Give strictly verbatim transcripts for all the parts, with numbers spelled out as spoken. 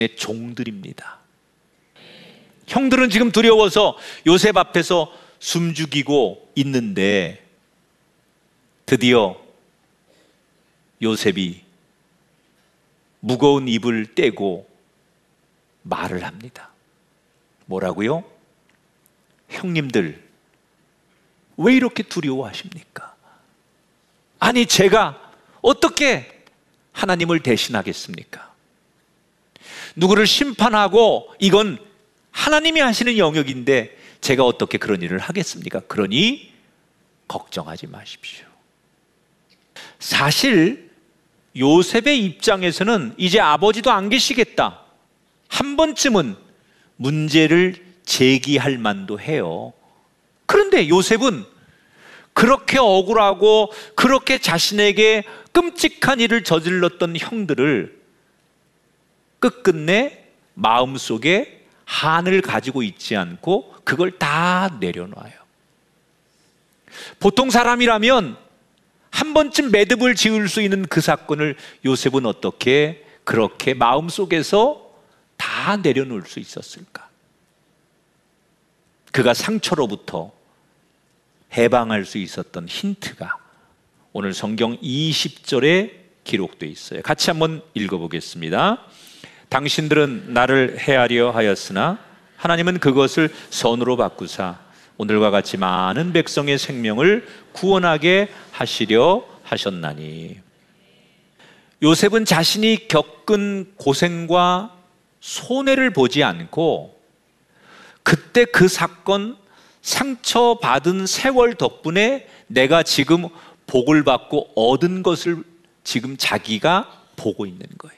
종들입니다. 형들은 지금 두려워서 요셉 앞에서 숨죽이고 있는데 드디어 요셉이 무거운 입을 떼고 말을 합니다. 뭐라고요? 형님들, 왜 이렇게 두려워하십니까? 아니, 제가 어떻게 하나님을 대신하겠습니까? 누구를 심판하고 이건 하나님이 하시는 영역인데 제가 어떻게 그런 일을 하겠습니까? 그러니 걱정하지 마십시오. 사실 요셉의 입장에서는 이제 아버지도 안 계시겠다, 한 번쯤은 문제를 제기할 만도 해요. 그런데 요셉은 그렇게 억울하고 그렇게 자신에게 끔찍한 일을 저질렀던 형들을 끝끝내 마음속에 한을 가지고 있지 않고 그걸 다 내려놔요. 보통 사람이라면 한 번쯤 매듭을 지을 수 있는 그 사건을 요셉은 어떻게 그렇게 마음속에서 다 내려놓을 수 있었을까? 그가 상처로부터 해방할 수 있었던 힌트가 오늘 성경 이십 절에 기록되어 있어요. 같이 한번 읽어보겠습니다. 당신들은 나를 해하려 하였으나 하나님은 그것을 선으로 바꾸사 오늘과 같이 많은 백성의 생명을 구원하게 하시려 하셨나니. 요셉은 자신이 겪은 고생과 손해를 보지 않고 그때 그 사건, 상처받은 세월 덕분에 내가 지금 복을 받고 얻은 것을 지금 자기가 보고 있는 거예요.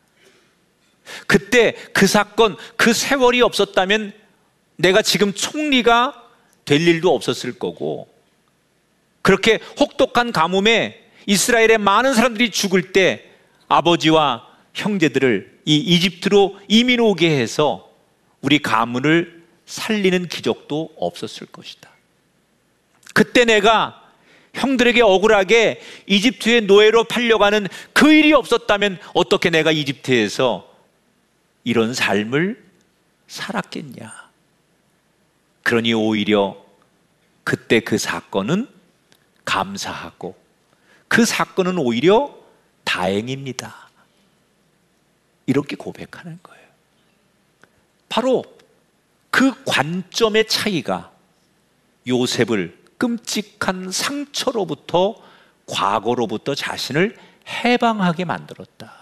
그때 그 사건, 그 세월이 없었다면 내가 지금 총리가 될 일도 없었을 거고, 그렇게 혹독한 가뭄에 이스라엘의 많은 사람들이 죽을 때 아버지와 형제들을 이 이집트로 이민 오게 해서 우리 가문을 살리는 기적도 없었을 것이다. 그때 내가 형들에게 억울하게 이집트의 노예로 팔려가는 그 일이 없었다면 어떻게 내가 이집트에서 이런 삶을 살았겠냐. 그러니 오히려 그때 그 사건은 감사하고 그 사건은 오히려 다행입니다. 이렇게 고백하는 거예요. 바로 그 관점의 차이가 요셉을 끔찍한 상처로부터, 과거로부터 자신을 해방하게 만들었다.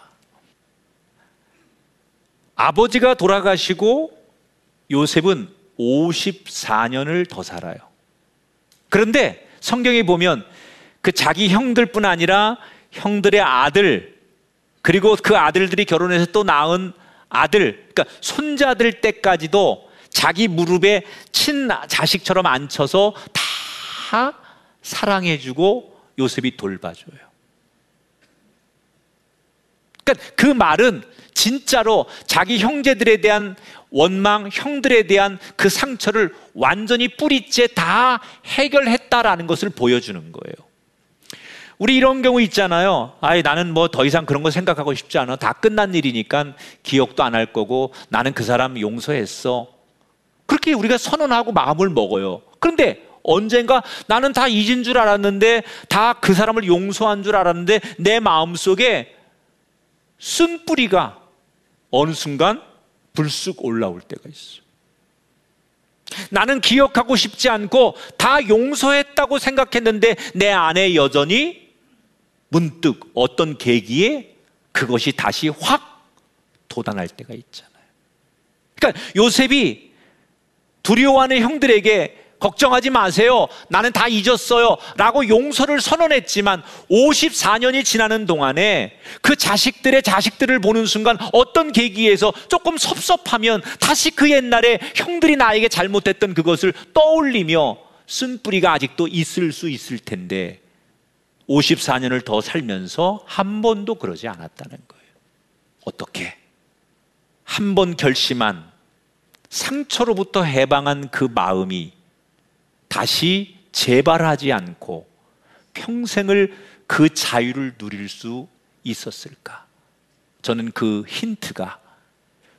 아버지가 돌아가시고 요셉은 오십사 년을 더 살아요. 그런데 성경에 보면 그 자기 형들뿐 아니라 형들의 아들, 그리고 그 아들들이 결혼해서 또 낳은 아들, 그러니까 손자들 때까지도 자기 무릎에 친자식처럼 앉혀서 다 사랑해주고 요셉이 돌봐줘요. 그러니까 그 말은 진짜로 자기 형제들에 대한 원망, 형들에 대한 그 상처를 완전히 뿌리째 다 해결했다라는 것을 보여주는 거예요. 우리 이런 경우 있잖아요. 아이, 나는 뭐 더 이상 그런 거 생각하고 싶지 않아. 다 끝난 일이니까 기억도 안 할 거고 나는 그 사람 용서했어. 그렇게 우리가 선언하고 마음을 먹어요. 그런데 언젠가 나는 다 잊은 줄 알았는데, 다 그 사람을 용서한 줄 알았는데 내 마음속에 쓴뿌리가 어느 순간 불쑥 올라올 때가 있어요. 나는 기억하고 싶지 않고 다 용서했다고 생각했는데 내 안에 여전히 문득 어떤 계기에 그것이 다시 확 돋아날 때가 있잖아요. 그러니까 요셉이 두려워하는 형들에게 걱정하지 마세요, 나는 다 잊었어요 라고 용서를 선언했지만 오십사 년이 지나는 동안에 그 자식들의 자식들을 보는 순간 어떤 계기에서 조금 섭섭하면 다시 그 옛날에 형들이 나에게 잘못했던 그것을 떠올리며 쓴뿌리가 아직도 있을 수 있을 텐데 오십사 년을 더 살면서 한 번도 그러지 않았다는 거예요. 어떻게? 한 번 결심한, 상처로부터 해방한 그 마음이 다시 재발하지 않고 평생을 그 자유를 누릴 수 있었을까? 저는 그 힌트가